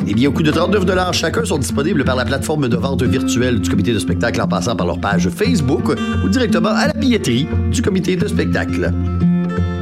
Les billets au coût de 39 $ chacun sont disponibles par la plateforme de vente virtuelle du comité de spectacle en passant par leur page Facebook ou directement à la billetterie du comité de spectacle.